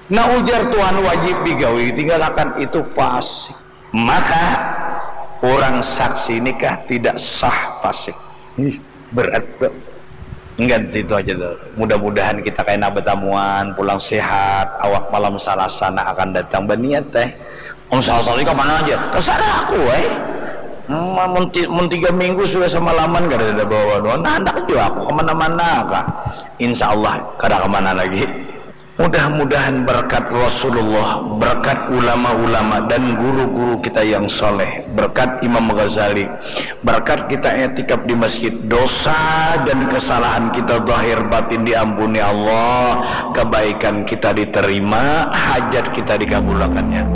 Nah ujar Tuhan wajib digawi, tinggalkan itu fasik. Maka orang saksi nikah tidak sah fasik. Berat tuh. Enggak di situ aja tuh. Mudah-mudahan kita kayak bertamuan, pulang sehat, awak malam salasana akan datang berniat teh. Om salah-salah kemana aja? Terserah aku mun 3 minggu sudah sama laman gak ada bawa doang. Nah anak juga aku kemana-mana kah? Insya Allah kada kemana lagi. Mudah-mudahan berkat Rasulullah, berkat ulama-ulama dan guru-guru kita yang soleh, berkat Imam Ghazali, berkat kita etikaf di masjid, dosa dan kesalahan kita zahir batin diampuni Allah, kebaikan kita diterima, hajat kita dikabulkannya.